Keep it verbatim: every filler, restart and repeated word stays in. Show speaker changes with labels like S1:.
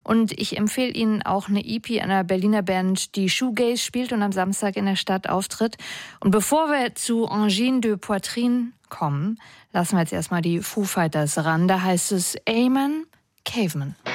S1: Und ich empfehle Ihnen auch eine E P einer Berliner Band, die Shoegaze spielt und am Samstag in der Stadt auftritt. Und bevor wir zu Angine de Poitrine kommen, lassen wir jetzt erstmal die Foo Fighters ran. Da heißt es Amen Caveman.